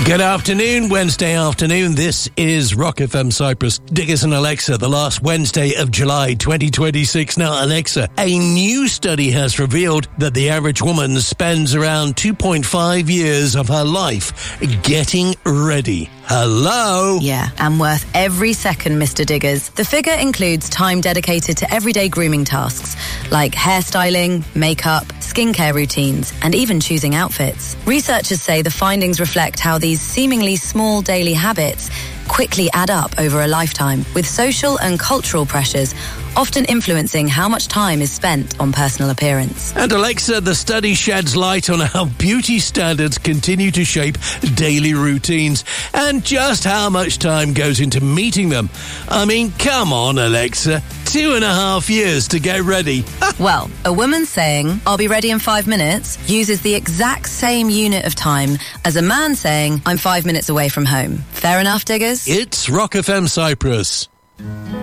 Good afternoon, Wednesday afternoon. This is Rock FM Cyprus. Diggers and Alexa, the last Wednesday of July 2026. Now, Alexa, a new study has revealed that the average woman spends around 2.5 years of her life getting ready. Hello? Yeah, and worth every second, Mr. Diggers. The figure includes time dedicated to everyday grooming tasks, like hairstyling, makeup, skincare routines, and even choosing outfits. Researchers say the findings reflect how these seemingly small daily habits quickly add up over a lifetime, with social and cultural pressures often influencing how much time is spent on personal appearance. And Alexa, the study sheds light on how beauty standards continue to shape daily routines and just how much time goes into meeting them. I mean, come on, Alexa, 2.5 years to get ready. Well, a woman saying, "I'll be ready in 5 minutes," uses the exact same unit of time as a man saying, "I'm 5 minutes away from home." Fair enough, Diggers? It's Rock FM Cyprus.